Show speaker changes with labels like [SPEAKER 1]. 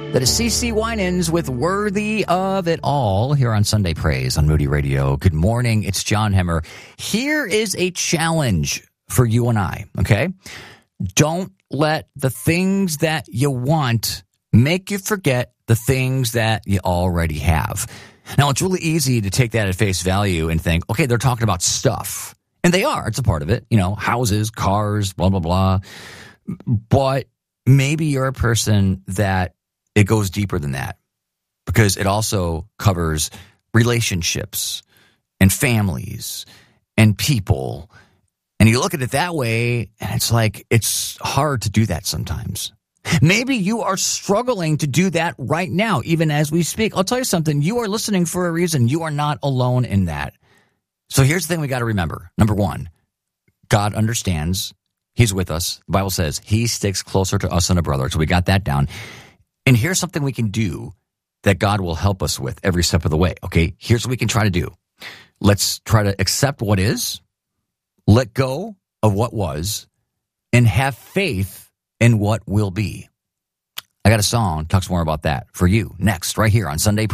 [SPEAKER 1] That is CeCe Winans with Worthy of It All here on Sunday Praise on Moody Radio. Good morning. It's John Hemmer. Here is a challenge for you and I, okay? Don't let the things that you want make you forget the things that you already have. Now, it's really easy to take that at face value and think, okay, they're talking about stuff. And they are. It's a part of it. You know, houses, cars, blah, blah, blah. But maybe you're a person that it goes deeper than that, because it also covers relationships and families and people. And you look at it that way, and it's like it's hard to do that sometimes. Maybe you are struggling to do that right now, even as we speak. I'll tell you something. You are listening for a reason. You are not alone in that. So here's the thing we got to remember. Number one, God understands. He's with us. The Bible says he sticks closer to us than a brother. So we got that down. And here's something we can do that God will help us with every step of the way, okay? Here's what we can try to do. Let's try to accept what is, let go of what was, and have faith in what will be. I got a song talks more about that for you next, right here on Sunday